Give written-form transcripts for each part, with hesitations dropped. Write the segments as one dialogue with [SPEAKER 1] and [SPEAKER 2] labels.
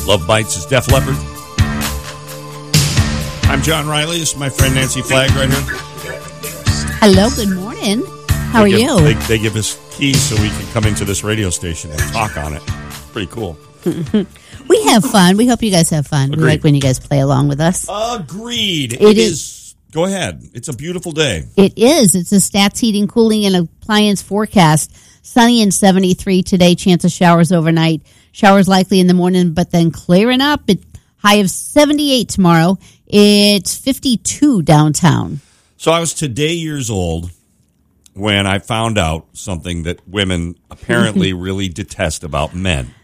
[SPEAKER 1] Love Bites is Def Leppard. I'm John Riley. This is my friend Nancy Flagg right here.
[SPEAKER 2] Hello, good morning. How are you?
[SPEAKER 1] They give us keys so we can come into this radio station and talk on it. Pretty cool.
[SPEAKER 2] We have fun. We hope you guys have fun.
[SPEAKER 1] Agreed.
[SPEAKER 2] We like when you guys play along with us.
[SPEAKER 1] Agreed. It is. Go ahead. It's a beautiful day.
[SPEAKER 2] It is. It's a Stats Heating, Cooling, and Appliance forecast. Sunny and 73 today. Chance of showers overnight. Showers likely in the morning, but then clearing up. High of 78 tomorrow. It's 52 downtown.
[SPEAKER 1] So I was today years old when I found out something that women apparently really detest about men.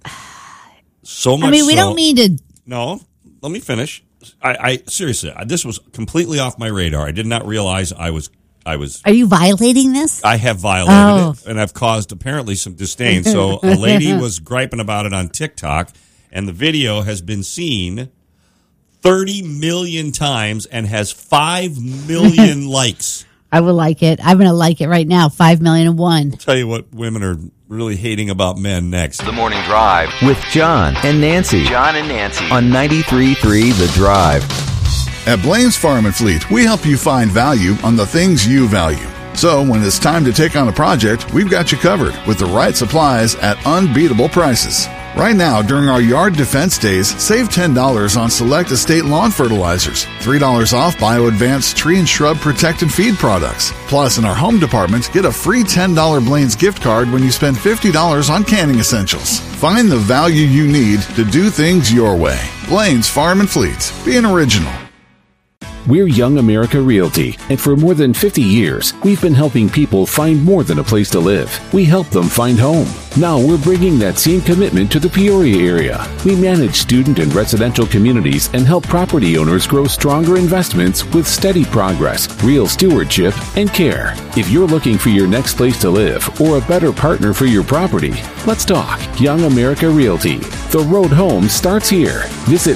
[SPEAKER 1] So much. I mean,
[SPEAKER 2] we don't mean to.
[SPEAKER 1] No, let me finish. I seriously, this was completely off my radar. I did not realize I was.
[SPEAKER 2] Are you violating this?
[SPEAKER 1] I have violated it, and I've caused apparently some disdain. So a lady was griping about it on TikTok, and the video has been seen 30 million times and has 5 million likes.
[SPEAKER 2] I would like it. I'm going to like it right now. 5,000,001.
[SPEAKER 1] I'll tell you what women are really hating about men next.
[SPEAKER 3] The Morning Drive
[SPEAKER 4] with John and Nancy.
[SPEAKER 3] John and Nancy
[SPEAKER 4] on 93.3 The Drive.
[SPEAKER 5] At Blaine's Farm and Fleet, we help you find value on the things you value. So when it's time to take on a project, we've got you covered with the right supplies at unbeatable prices. Right now, during our Yard Defense Days, save $10 on select estate lawn fertilizers, $3 off Bio Advanced tree and shrub protected feed products. Plus, in our home department, get a free $10 Blaine's gift card when you spend $50 on canning essentials. Find the value you need to do things your way. Blaine's Farm and Fleet. Be an original.
[SPEAKER 6] We're Young America Realty, and for more than 50 years, we've been helping people find more than a place to live. We help them find home. Now we're bringing that same commitment to the Peoria area. We manage student and residential communities and help property owners grow stronger investments with steady progress, real stewardship, and care. If you're looking for your next place to live or a better partner for your property, let's talk. Young America Realty. The road home starts here. Visit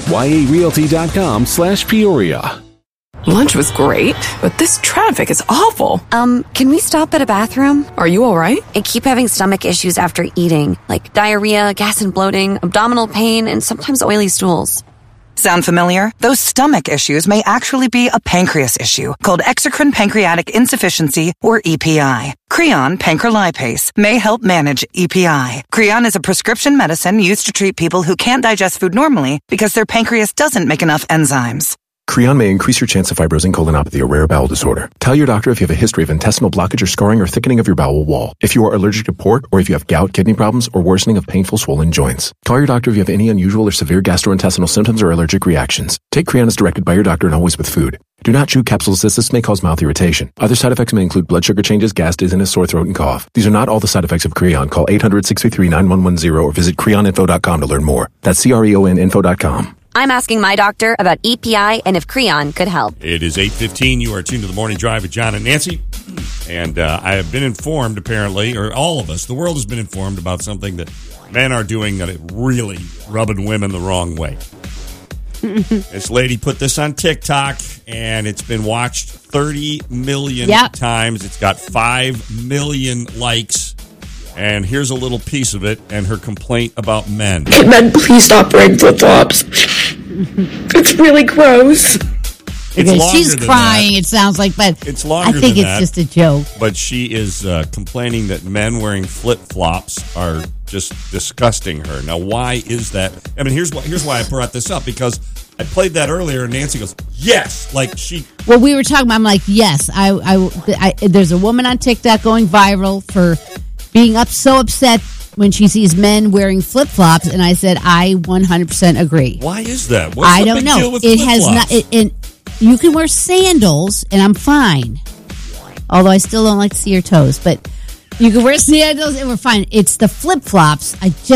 [SPEAKER 6] yarealty.com/Peoria.
[SPEAKER 7] Lunch was great, but this traffic is awful.
[SPEAKER 8] Can we stop at a bathroom?
[SPEAKER 7] Are you all right?
[SPEAKER 8] I keep having stomach issues after eating, like diarrhea, gas and bloating, abdominal pain, and sometimes oily stools.
[SPEAKER 9] Sound familiar? Those stomach issues may actually be a pancreas issue called exocrine pancreatic insufficiency, or EPI. Creon Pancrelipase may help manage EPI. Creon is a prescription medicine used to treat people who can't digest food normally because their pancreas doesn't make enough enzymes.
[SPEAKER 10] Creon may increase your chance of fibrosing colonopathy, a rare bowel disorder. Tell your doctor if you have a history of intestinal blockage or scarring or thickening of your bowel wall. If you are allergic to pork, or if you have gout, kidney problems, or worsening of painful swollen joints. Call your doctor if you have any unusual or severe gastrointestinal symptoms or allergic reactions. Take Creon as directed by your doctor and always with food. Do not chew capsules as this may cause mouth irritation. Other side effects may include blood sugar changes, gas, dizziness, sore throat, and cough. These are not all the side effects of Creon. Call 800-633-9110 or visit creoninfo.com to learn more. That's CREONinfo.com.
[SPEAKER 8] I'm asking my doctor about EPI and if Creon could help.
[SPEAKER 1] It is 8:15. You are tuned to the Morning Drive with John and Nancy. And I have been informed, apparently, or all of us, the world has been informed about something that men are doing that is really rubbing women the wrong way. This lady put this on TikTok, and it's been watched 30 million times. It's got 5 million likes. And here's a little piece of it and her complaint about men.
[SPEAKER 7] Can men please stop wearing flip-flops? It's really gross.
[SPEAKER 2] She's crying, it sounds like, but
[SPEAKER 1] it's longer
[SPEAKER 2] I think
[SPEAKER 1] than
[SPEAKER 2] it's
[SPEAKER 1] that,
[SPEAKER 2] just a joke.
[SPEAKER 1] But she is complaining that men wearing flip-flops are just disgusting her. Now, why is that? I mean, here's why I brought this up, because I played that earlier, and Nancy goes, yes, like she...
[SPEAKER 2] Well, we were talking about, I'm like, yes, I there's a woman on TikTok going viral for being so upset when she sees men wearing flip-flops, and I said, I 100% agree.
[SPEAKER 1] Why is that? What's
[SPEAKER 2] I
[SPEAKER 1] the
[SPEAKER 2] don't
[SPEAKER 1] big
[SPEAKER 2] know.
[SPEAKER 1] deal with
[SPEAKER 2] It
[SPEAKER 1] flip-flops?
[SPEAKER 2] has not... You can wear sandals, and I'm fine. Although I still don't like to see your toes. But you can wear sandals, and we're fine. It's the flip-flops.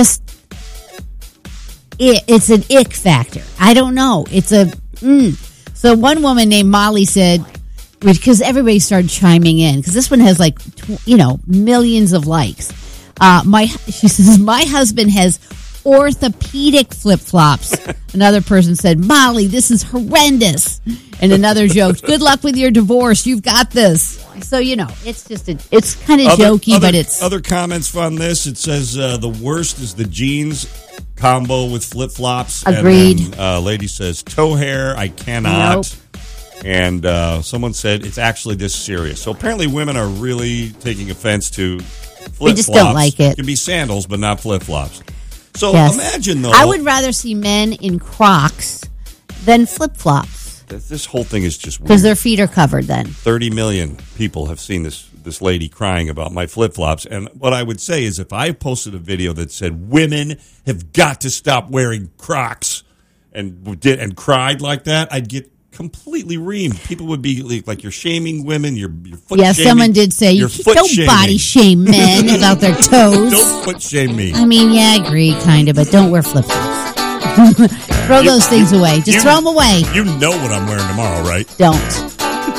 [SPEAKER 2] It's an ick factor. I don't know. It's a... So one woman named Molly said... Because everybody started chiming in. Because this one has, millions of likes. She says, my husband has orthopedic flip-flops. Another person said, Molly, this is horrendous. And another joked, good luck with your divorce. You've got this. So, it's just it's kind of jokey, but it's...
[SPEAKER 1] Other comments on this, it says the worst is the jeans combo with flip-flops.
[SPEAKER 2] Agreed.
[SPEAKER 1] And then, lady says, toe hair, I cannot.
[SPEAKER 2] Nope.
[SPEAKER 1] And someone said it's actually this serious. So apparently women are really taking offense to flip-flops.
[SPEAKER 2] They just don't like it.
[SPEAKER 1] It can be sandals, but not flip-flops. So
[SPEAKER 2] Yes.
[SPEAKER 1] imagine, though.
[SPEAKER 2] I would rather see men in Crocs than flip-flops.
[SPEAKER 1] This whole thing is just weird.
[SPEAKER 2] Because their feet are covered then.
[SPEAKER 1] 30 million people have seen this lady crying about my flip-flops. And what I would say is if I posted a video that said women have got to stop wearing Crocs and cried like that, I'd get completely reamed. People would be like, you're shaming women, you're foot
[SPEAKER 2] Yeah,
[SPEAKER 1] shaming.
[SPEAKER 2] someone did say,
[SPEAKER 1] You're foot
[SPEAKER 2] don't
[SPEAKER 1] shaming.
[SPEAKER 2] body shame men about their toes.
[SPEAKER 1] Don't foot shame me.
[SPEAKER 2] I mean, yeah, I agree, kind of, but don't wear flip-flops. Throw those things away. Just throw them away.
[SPEAKER 1] You know what I'm wearing tomorrow, right?
[SPEAKER 2] Don't.